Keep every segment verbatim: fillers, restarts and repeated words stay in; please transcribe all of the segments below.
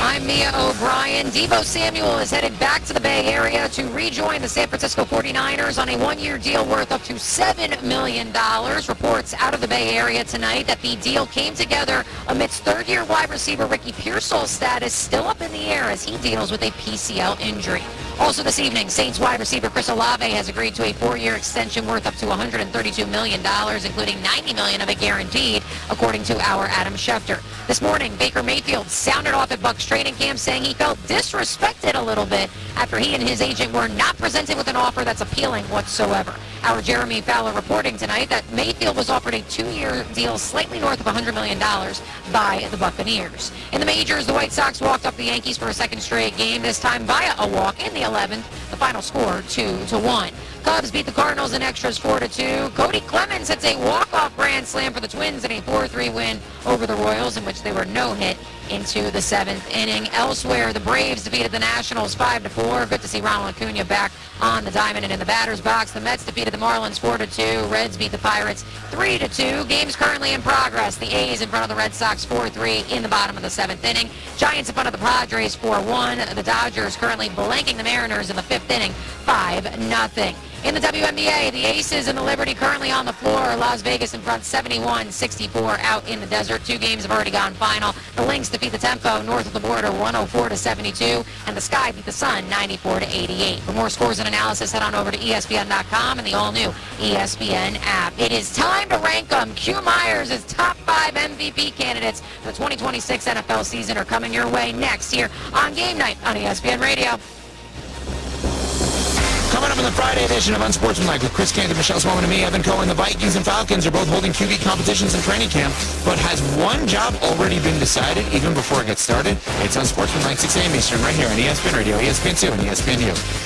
I'm Mia O'Brien. Deebo Samuel is headed back to the Bay Area to rejoin the San Francisco forty-niners on a one-year deal worth up to seven million dollars. Reports out of the Bay Area tonight that the deal came together amidst third-year wide receiver Ricky Pearsall's status still up in the air as he deals with a P C L injury. Also this evening, Saints wide receiver Chris Olave has agreed to a four-year extension worth up to one hundred thirty-two million dollars, including ninety million dollars of it guaranteed, according to our Adam Schefter. This morning, Baker Mayfield sounded off at Bucs training camp saying he felt disrespected a little bit after he and his agent were not presented with an offer that's appealing whatsoever. Our Jeremy Fowler reporting tonight that Mayfield was offered a two-year deal slightly north of one hundred million dollars by the Buccaneers. In the majors, the White Sox walked up the Yankees for a second straight game, this time via a walk in the eleventh. The final score, two to one. Cubs beat the Cardinals in extras four to two. Cody Clemens hits a walk-off grand slam for the Twins in a four three win over the Royals, in which they were no-hit into the seventh inning. Elsewhere, the Braves defeated the Nationals five to four. Good to see Ronald Acuna back on the diamond and in the batter's box. The Mets defeated the Marlins four to two. Reds beat the Pirates three to two. Games currently in progress. The A's in front of the Red Sox four three in the bottom of the seventh inning. Giants in front of the Padres four one. The Dodgers currently blanking the Mariners in the fifth inning five nothing. In the W N B A, the Aces and the Liberty currently on the floor. Las Vegas in front seventy-one sixty-four out in the desert. Two games have already gone final. The Lynx defeat the Tempo north of the border one oh four to seventy-two. And the Sky beat the Sun ninety-four to eighty-eight. For more scores and analysis, head on over to E S P N dot com and the all-new E S P N app. It is time to rank them. Q Myers' top five M V P candidates for the twenty twenty-six N F L season are coming your way next here on Game Night on E S P N Radio. Coming up in the Friday edition of Unsportsmanlike with Chris Canty, Michelle Swellman, and me, Evan Cohen, the Vikings and Falcons are both holding Q B competitions in training camp. But has one job already been decided even before it gets started? It's Unsportsmanlike, six a.m. Eastern, right here on E S P N Radio, E S P N two, and E S P N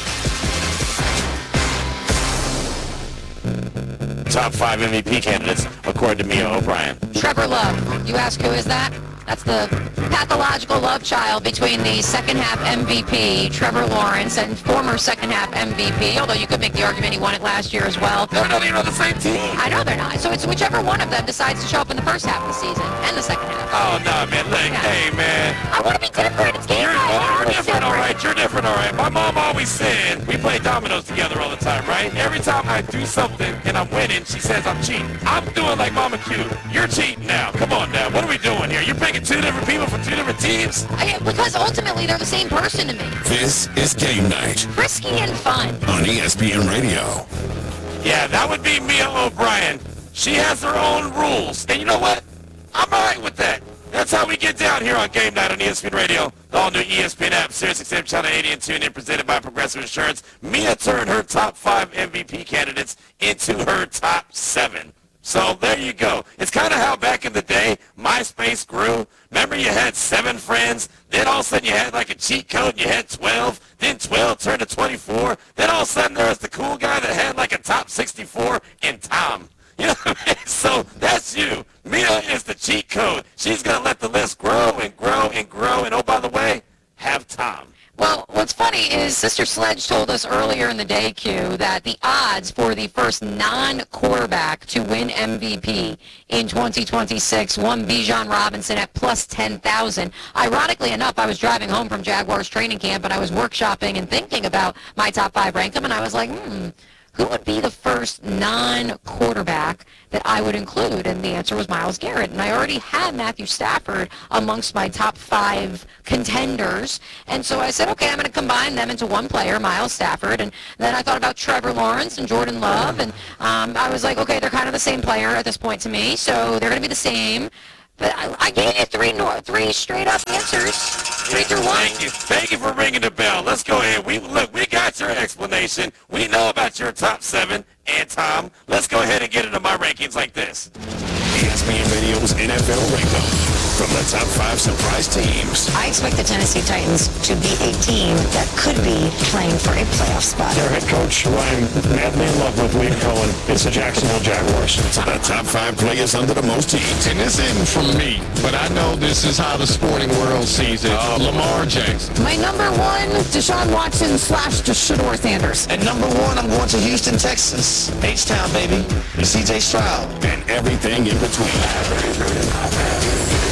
U. Top five M V P candidates, according to Mia O'Brien. Trevor Love. You ask who is that? That's the pathological love child between the second-half M V P, Trevor Lawrence, and former second-half M V P, although you could make the argument he won it last year as well. They're not even on the same team. I know they're not. So it's whichever one of them decides to show up in the first half of the season and the second half. Oh, no, man. Like, Yeah. hey, man. I want to be different. It's game You're, night. I you're wanna be different, all right? You're different, all right? My mom always said, we play dominoes together all the time, right? Every time I do something and I'm winning, she says I'm cheating. I'm doing like Mama Q. You're cheating now. Come on now. What are we doing here? You're picking two different people from two different teams? I, because ultimately they're the same person to me. This is Game Night Risky and fun. on E S P N Radio. Yeah, that would be Mia O'Brien. She has her own rules. And you know what? I'm all right with that. That's how we get down here on Game Night on E S P N Radio. The all-new E S P N app, Sirius X M Channel eighty and TuneIn, presented by Progressive Insurance. Mia turned her top five M V P candidates into her top seven. So there you go. It's kind of how back in the day MySpace grew. Remember you had seven friends, then all of a sudden you had like a cheat code and you had twelve, then twelve turned to twenty-four, then all of a sudden there was the cool guy that had like a top sixty-four and Tom. You know what I mean? So that's you. Mia is the cheat code. She's going to let the list grow and grow and grow. And oh, by the way, have Tom. Well, what's funny is Sister Sledge told us earlier in the day, Q, that the odds for the first non-quarterback to win M V P in twenty twenty-six, one Bijan Robinson at plus ten thousand. Ironically enough, I was driving home from Jaguars training camp, and I was workshopping and thinking about my top five rank them, and I was like, hmm, who would be the first non-quarterback that I would include? And the answer was Myles Garrett. And I already had Matthew Stafford amongst my top five contenders. And so I said, okay, I'm going to combine them into one player, Myles Stafford. And then I thought about Trevor Lawrence and Jordan Love. And um, I was like, okay, they're kind of the same player at this point to me. So they're going to be the same. But I, I gave you three, no, three straight-up answers. Three through one. Thank you. Thank you for ringing the bell. Let's go ahead. We look, we got your explanation. We know about your top seven. And Tom, let's go ahead and get into my rankings like this. E S P N Radio's N F L Rankup. From the top five surprise teams. I expect the Tennessee Titans to be a team that could be playing for a playoff spot. Their head coach, who I'm madly in love with, Liam Cohen, is the Jacksonville Jaguars. The top five players under the most teams. And this isn't from me, but I know this is how the sporting world sees it. Uh, Lamar Jackson. My number one, Deshaun Watson slash Shador Sanders. At number one, I'm going to Houston, Texas. H-Town, baby. C J Stroud. And everything in between. This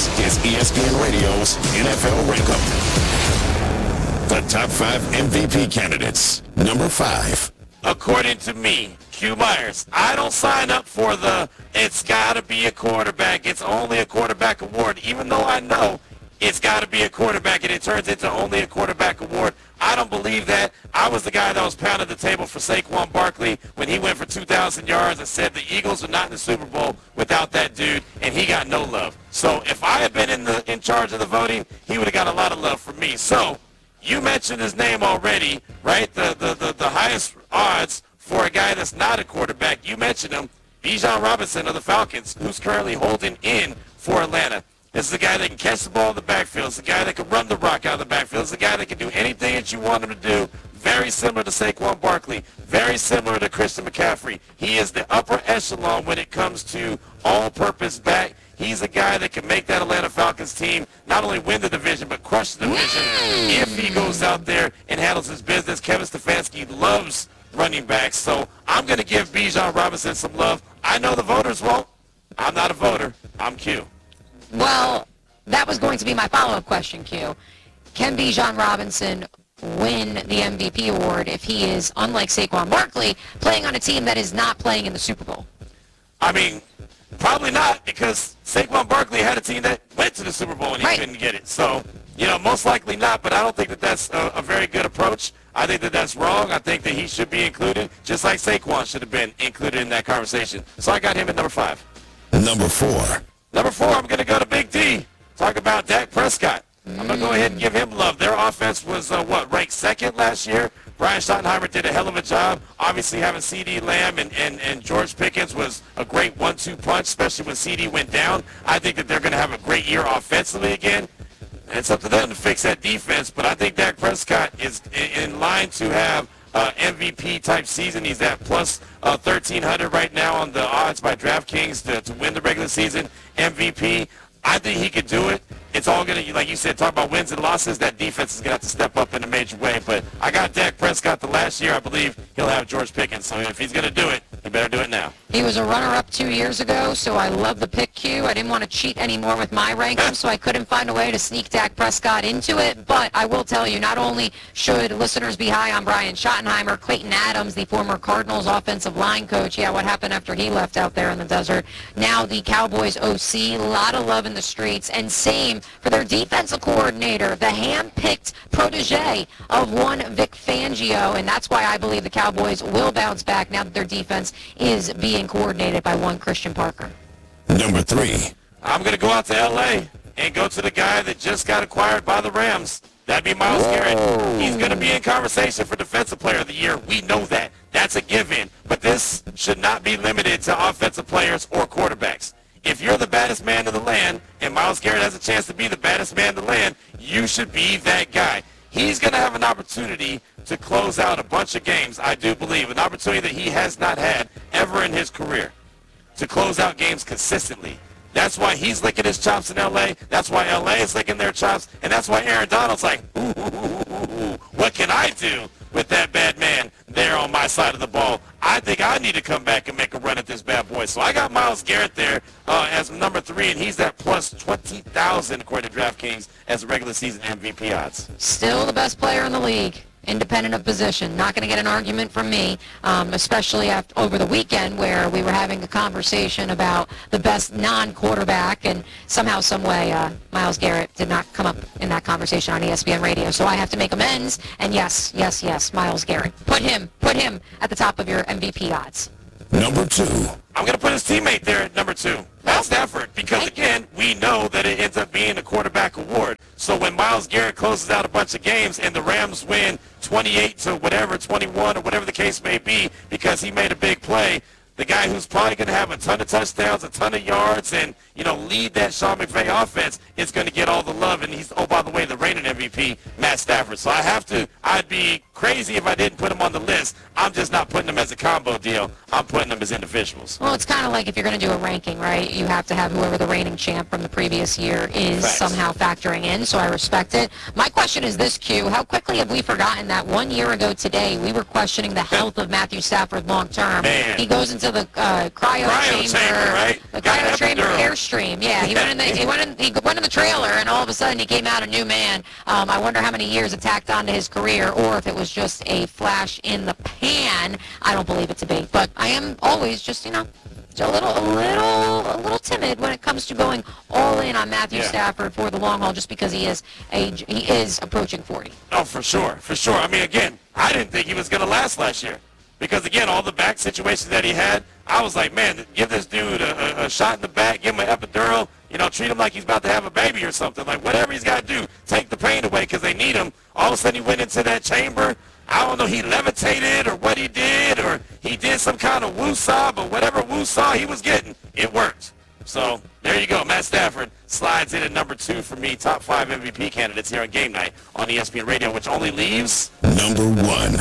This is E S P N Radio's N F L Rankup. The top five M V P candidates. Number five. According to me, Q Myers, I don't sign up for the it's got to be a quarterback. It's only a quarterback award, even though I know it's got to be a quarterback, and it turns into only a quarterback award. I don't believe that. I was the guy that was pounding the table for Saquon Barkley when he went for two thousand yards and said the Eagles are not in the Super Bowl without that dude, and he got no love. So if I had been in the in charge of the voting, he would have got a lot of love from me. So you mentioned his name already, right? The, the, the, the highest odds for a guy that's not a quarterback. You mentioned him, Bijan Robinson of the Falcons, who's currently holding in for Atlanta. This is a guy that can catch the ball in the backfield. It's a guy that can run the rock out of the backfield. It's a guy that can do anything that you want him to do. Very similar to Saquon Barkley. Very similar to Christian McCaffrey. He is the upper echelon when it comes to all-purpose back. He's a guy that can make that Atlanta Falcons team not only win the division, but crush the division if he goes out there and handles his business. Kevin Stefanski loves running backs, so I'm going to give Bijan Robinson some love. I know the voters won't. I'm not a voter. I'm Q. Well, that was going to be my follow-up question, Q. Can Bijan Robinson win the M V P award if he is, unlike Saquon Barkley, playing on a team that is not playing in the Super Bowl? I mean, probably not, because Saquon Barkley had a team that went to the Super Bowl and he Right. couldn't get it. So, you know, most likely not, but I don't think that that's a, a very good approach. I think that that's wrong. I think that he should be included, just like Saquon should have been included in that conversation. So I got him at number five. Number four. Number four, I'm going to go to Big D. Talk about Dak Prescott. I'm going to go ahead and give him love. Their offense was, uh, what, ranked second last year? Brian Schottenheimer did a hell of a job. Obviously, having C D Lamb and, and, and George Pickens was a great one two punch, especially when C D went down. I think that they're going to have a great year offensively again. It's up to them to fix that defense, but I think Dak Prescott is in line to have uh, M V P-type season. He's at plus uh, thirteen hundred right now on the odds by DraftKings to, to win the regular season M V P. I think he could do it. It's all going to, like you said, talk about wins and losses. That defense is going to have to step up in a major way. But I got Dak Prescott the last year. I believe he'll have George Pickens. So if he's going to do it, he better do it now. He was a runner-up two years ago, so I love the pick, Q. I didn't want to cheat anymore with my ranking, so I couldn't find a way to sneak Dak Prescott into it. But I will tell you, not only should listeners be high on Brian Schottenheimer, Clayton Adams, the former Cardinals offensive line coach, yeah, what happened after he left out there in the desert. Now the Cowboys O C, a lot of love in the streets, and same for their defensive coordinator, the hand-picked protege of one Vic Fangio, and that's why I believe the Cowboys will bounce back now that their defense is being coordinated by one Christian Parker. Number three. I'm going to go out to L A and go to the guy that just got acquired by the Rams. That'd be Myles Garrett. He's going to be in conversation for Defensive Player of the Year. We know that. That's a given. But this should not be limited to offensive players or quarterbacks. If you're the baddest man in the land and Myles Garrett has a chance to be the baddest man in the land, you should be that guy. He's going to have an opportunity to close out a bunch of games, I do believe, an opportunity that he has not had ever in his career, to close out games consistently. That's why he's licking his chops in L A. That's why L A is licking their chops. And that's why Aaron Donald's like, ooh, ooh, ooh, ooh, ooh, what can I do with that bad man there on my side of the ball? I think I need to come back and make a run at this bad boy. So I got Myles Garrett there uh, as number three, and he's at plus twenty thousand according to DraftKings as a regular season M V P odds. Still the best player in the league, independent of position. Not going to get an argument from me, um, especially after, over the weekend where we were having a conversation about the best non-quarterback, and somehow, some way, uh, Myles Garrett did not come up in that conversation on E S P N Radio. So I have to make amends, and yes, yes, yes, Myles Garrett. Put him, put him at the top of your M V P odds. Number two. I'm going to put his teammate there at number two, Matt Stafford, because, again, we know that it ends up being a quarterback award. So when Myles Garrett closes out a bunch of games and the Rams win twenty-eight to whatever, twenty-one or whatever the case may be because he made a big play, the guy who's probably going to have a ton of touchdowns, a ton of yards, and, you know, lead that Sean McVay offense is going to get all the love. And he's, oh, by the way, the reigning M V P, Matt Stafford. So I have to, I'd be crazy if I didn't put him on the list. I'm just not putting them as a combo deal. I'm putting them as individuals. Well, it's kind of like if you're going to do a ranking, right? You have to have whoever the reigning champ from the previous year is Facts. somehow factoring in, so I respect it. My question is this, Q. How quickly have we forgotten that one year ago today we were questioning the health of Matthew Stafford long term? Man. He goes into the uh, cryo, Cryo chamber, chamber, right? the Got cryo chamber, epidural. air stream. Yeah, he went in the he went in he went in the trailer, and all of a sudden he came out a new man. Um, I wonder how many years it tacked onto his career, or if it was just a flash in the pan. I don't believe it to be, but I am always just you know. a little, a little, a little timid when it comes to going all in on Matthew Yeah. Stafford for the long haul, just because he is age, he is approaching forty. Oh, for sure, for sure. I mean, again, I didn't think he was going to last last year because, again, all the back situations that he had, I was like, man, give this dude a, a, a shot in the back, give him an epidural, you know, treat him like he's about to have a baby or something. Like, whatever he's got to do, take the pain away because they need him. All of a sudden he went into that chamber. I don't know, he levitated or what he did, or he did some kind of woo-saw, but whatever woo-saw he was getting, it worked. So there you go. Matt Stafford slides in at number two for me, top five M V P candidates here on Game Night on E S P N Radio, which only leaves number one.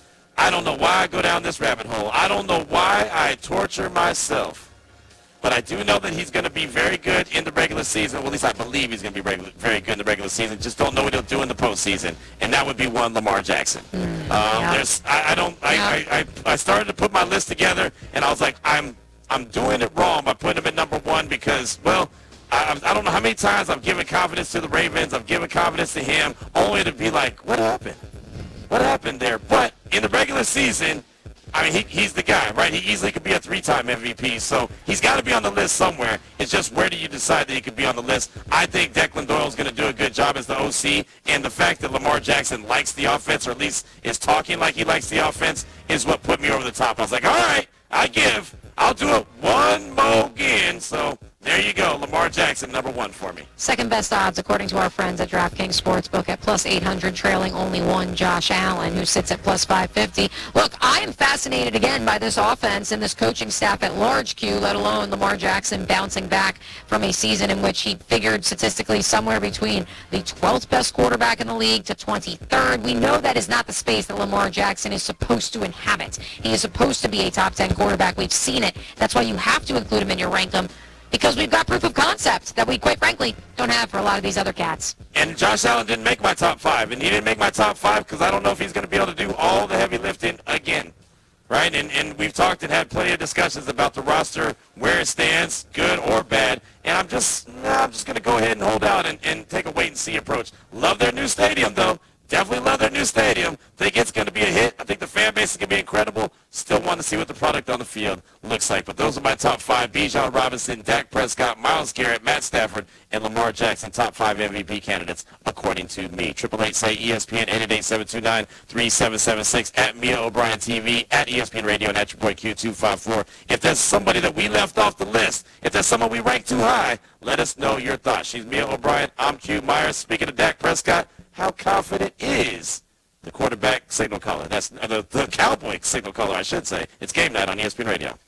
I don't know why I go down this rabbit hole. I don't know why I torture myself. But I do know that he's going to be very good in the regular season. Well, at least I believe he's going to be regular, very good in the regular season. Just don't know what he'll do in the postseason. And that would be one Lamar Jackson. Mm, um, yeah. There's, I, I don't. I, Yeah. I, I, I started to put my list together, and I was like, I'm, I'm doing it wrong by putting him at number one because, well, I, I don't know how many times I've given confidence to the Ravens. I've given confidence to him, only to be like, what happened? What happened there? But in the regular season, I mean, he, he's the guy, right? He easily could be a three-time M V P, so he's got to be on the list somewhere. It's just where do you decide that he could be on the list? I think Declan Doyle's going to do a good job as the O C, and the fact that Lamar Jackson likes the offense, or at least is talking like he likes the offense, is what put me over the top. I was like, all right, I give. I'll do it one more again. So there you go. Lamar Jackson, number one for me. Second best odds, according to our friends at DraftKings Sportsbook, at plus eight hundred, trailing only one Josh Allen, who sits at plus five fifty. Look, I am fascinated again by this offense and this coaching staff at large, Q, let alone Lamar Jackson bouncing back from a season in which he figured statistically somewhere between the twelfth best quarterback in the league to twenty-third. We know that is not the space that Lamar Jackson is supposed to inhabit. He is supposed to be a top ten quarterback. We've seen it. That's why you have to include him in your rankum, because we've got proof of concept that we, quite frankly, don't have for a lot of these other cats. And Josh Allen didn't make my top five, and he didn't make my top five because I don't know if he's going to be able to do all the heavy lifting again, right? And, and we've talked and had plenty of discussions about the roster, where it stands, good or bad, and I'm just nah, I'm just going to go ahead and hold out and, and take a wait-and-see approach. Love their new stadium, though. Definitely love their new stadium. Think it's going to be a hit. I think the fan base is going to be incredible. Still want to see what the product on the field looks like. But those are my top five. Bijan Robinson, Dak Prescott, Myles Garrett, Matt Stafford, and Lamar Jackson, top five M V P candidates, according to me. Triple eight say E S P N, eight eight eight, seven two nine, three seven seven six, at Mia O'Brien T V, at E S P N Radio, and at your boy Q two five four. If there's somebody that we left off the list, if there's someone we ranked too high, let us know your thoughts. She's Mia O'Brien. I'm Q Myers. Speaking of Dak Prescott, how confident is the quarterback signal caller? That's uh, the, the Cowboy signal caller, I should say. It's Game Night on E S P N Radio.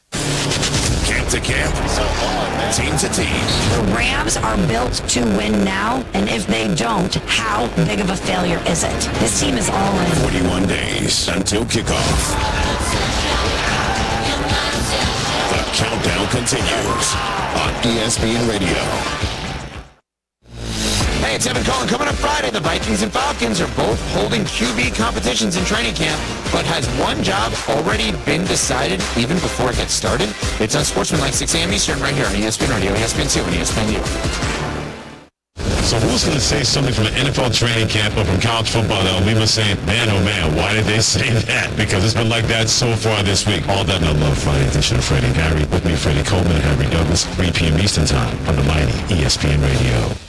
Camp to camp, team to team. The Rams are built to win now, and if they don't, how big of a failure is it? This team is all in. forty-one days until kickoff. The countdown continues on E S P N Radio. Hey, it's Evan Cohen. Coming up Friday, the Vikings and Falcons are both holding Q B competitions in training camp, but has one job already been decided even before it gets started? It's on Sportsmanlike, six a.m. Eastern, right here on E S P N Radio, E S P N two, and E S P N U. So who's going to say something from the N F L training camp or from college football that will leave us saying, man, oh man, why did they say that? Because it's been like that so far this week. All that and I love Friday edition of Freddie and Harry. With me, Freddie Coleman and Harry Douglas, three p.m. Eastern Time on the mighty E S P N Radio.